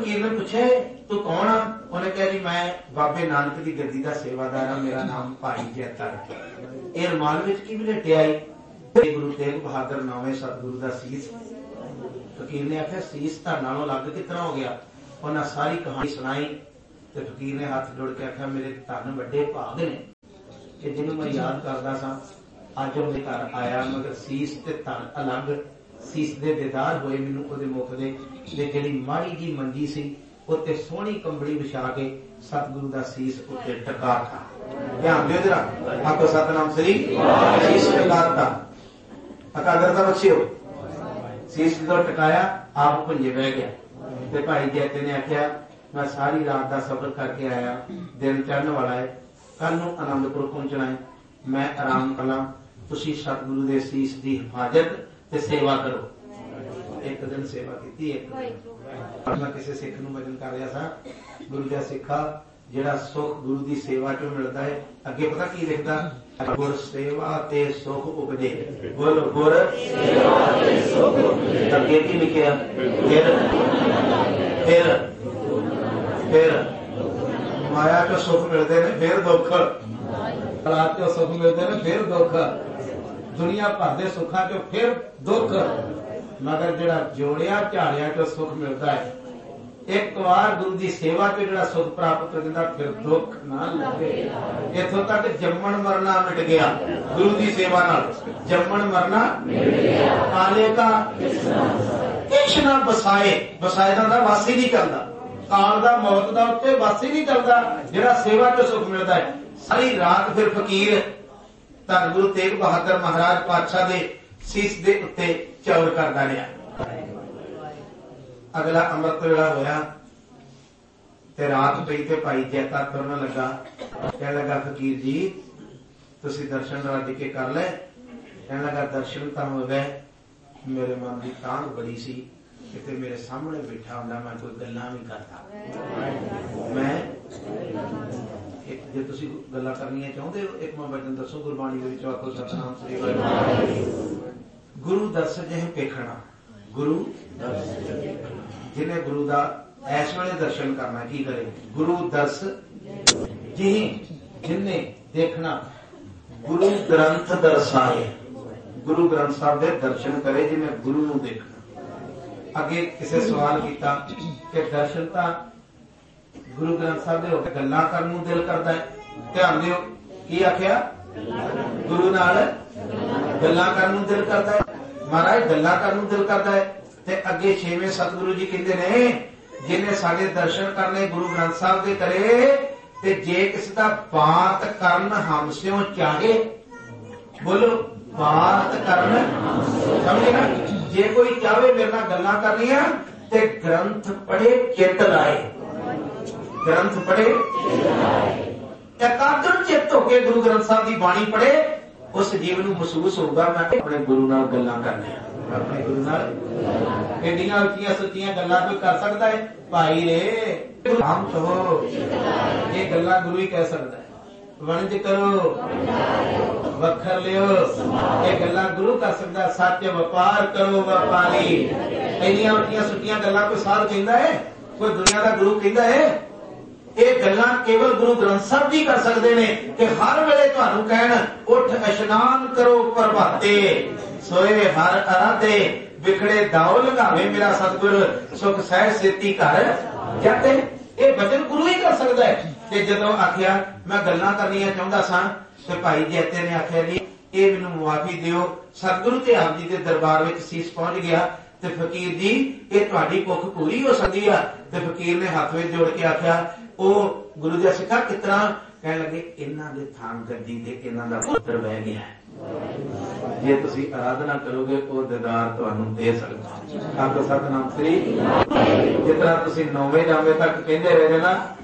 फकीर ने पूछे तू कौन आ? उन्हें कहा जी मैं बाबे नानक की गद्दी का सेवादार हाँ, मेरा नाम भाई जैता है। ये रुमाल विच की वलेटिया आई? गुरु तेग बहादुर नौवें सतगुरु का सीस। फकीर ने आख्या सीस तां नालों लग कितना हो गया? उन्हें सारी कहानी सुनाई तो फकीर ने हाथ जोड़ के आख्या मेरे धन वड्डे भाग ने कि जिन्होंने मैं याद करता सा अज वो मेरे घर आया, मगर सीस ते धन अलग, सीस दे दीदार होए मैनूं उहदे मुख दे जिहड़ी माड़ी जी मंजी सी उत्ते सोहनी कंबली विछा के सतगुरु दा सीस उत्ते टका था। ध्यान दिओ जरा, आखो सतनाम श्री सीस टकाता अकादरता बख्शिओ। सीस जो टकाया आप भुंजे बह गया ते भाई जैते ने आख्या मैं सारी रात का सफर करके आया, दिन चढ़ने वाला है, कल नूं आनंदपुर पहुंचना है, मैं आराम करा, तुसीं सतगुरु दे सीस दी हिफाजत ते सेवा करो। एक दिन सेवा की। एक मैं किसी सिख नूं वचन कर रहा था, गुरु दा सिखा जिहड़ा सुख गुरु दी सेवा चों मिलदा है, अगे पता की लिखदा? गुर सेवा ते सुख उपजे। बोलो गुर सेवा ते सुख उपजे। अगे की लिखिया? फिर माया चो सुख मिलते ने, फिर दुख, औलाद चो सुख मिलते ने, फिर दुख, दुनिया भर के सुखा चो फिर दुख, मगर जिहड़ा जोड़िया झाड़िया चो सुख मिलता है, एक बार गुरु की सेवा चो जिहड़ा सुख प्राप्त कर दिंदा फिर दुख ना लगे। इथों तक जम्मण मरना मिट गया गुरु की सेवा नाल, जम्मण मरना काले का किश ना बसाए, बसाए दा वासी नहीं चलता, काल दा मौत दा उत्ते वासी नहीं चलता, जिहड़ा सेवा चो सुख मिलता है। सारी रात फिर फकीर धन गुरु तेग बहादुर महाराज पातशाह दे सीस दे उत्ते चौर करदा रहा। अगला अमृत वेला होया ते रात पई ते भाई जैता तुरन लगा, कहने लगा फकीर जी तुसीं दर्शन रज के कर ले। कहने लगा दर्शन तां हो गए, मेरे मन की तांग बड़ी सी किते मेरे सामने बैठा हुंदा मैं कोई गल्लां नहीं करता। मैं जे तुसीं गल्लां करनियां चाहुंदे हो एक मैं वचन दसो गुरबाणी दे विच आखो सतनाम श्री वाहिगुरू। गुरु दर्श जिह पेखना, गुरु जिन्हें गुरु दा ऐस वेले दर्शन करना की करे? गुरु दर्श जिह जिन्हें देखना, गुरु ग्रंथ दर्शाए, गुरु ग्रंथ साहब दे दर्शन करे जिन्हें गुरु नूं देखना। अगे किसी सवाल किया कि दर्शन तां गुरु ग्रंथ साहब दे होके गल्लां करन नूं दिल करदा है। ध्यान दिओ की आख्या? गुरु नाल गल्लां करन नूं दिल करदा है। महाराज गल्लां करन नूं दिल करदा है ते अगे छेवें सतगुरु जी कहंदे ने जिन्हें साडे दर्शन करने गुरु ग्रंथ साहब दे करे ते जे किसी दा बात करन हमसियों चाहे, बोलो बात करन, समझे ना? जे कोई चाहे मेरे नाल गल्लां करनियां ते ग्रंथ पढ़े चित लाए, ग्रंथ पढ़े एकाग्र चित्त होके गुरु ग्रंथ साहब की बाणी पढ़े, उस जीव नूं महसूस होगा मैं अपने गुरु नाल गल्लां करनियां। अपने गुरु नाल एडियां उच्चियां सुच्चियां गल्लां कोई कर सकता है? भाई रे राम कहो, ये गल्लां गुरु ही कह सकता है। वणज करो वखर लियो, ये गल्लां गुरु कर सकता। सच व्यापार करो व्यापारी, एडियां उच्चियां सुच्चियां गल्लां कोई साध कहंदा है? कोई दुनिया का गुरु कहंदा है? ये गल्लां केवल गुरु ग्रंथ साहब जी कर सकते हैं कि हर वेले तुहानू कहण उठ इशनान करो प्रभाते, सोए हर आराधे, बिखड़े दाओ लगावे मेरा सतगुर, सुख सहज सेती घर जाते। ये वचन गुरु ही कर सकता है। ते जदों आखिया मैं गल्लां करनियां चाहुंदा सां ते भाई जैते ने आखिया जी ये मैनूं मुआफी दिओ, सतगुरु ते आप जी के दरबार विच सीस पहुंच गया ते फकीर जी ये तुहाडी भुख पूरी हो सकदी है। ते फकीर ने हाथ विच जोड़ के आखिया ओ गुरु जी सिखा कितना? कहने लगे इन्हां दे थान गद्दी ते इन्हां दा पुत्र बह गया है, जे तुसीं आराधना करोगे वो दीदार तुहानूं दे सकदा। आखो सतनाम श्री। जितना तुसीं 9वें जामे तक कहंदे रहे ना